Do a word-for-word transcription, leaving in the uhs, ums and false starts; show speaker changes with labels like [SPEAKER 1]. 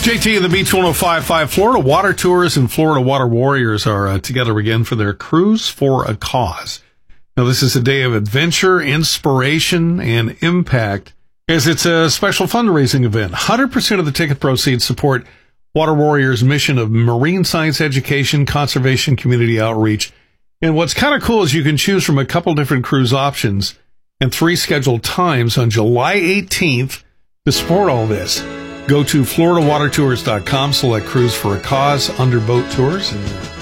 [SPEAKER 1] J T and the Beach one oh five point five. Florida Water Tours and Florida Water Warriors are uh, together again for their Cruise for a Cause. Now, this is a day of adventure, inspiration, and impact, as it's a special fundraising event. one hundred percent of the ticket proceeds support Water Warriors' mission of marine science education, conservation, community outreach. And what's kind of cool is you can choose from a couple different cruise options and three scheduled times on July eighteenth to support all this. Go to florida water tours dot com, select Cruise for a Cause under Boat Tours, and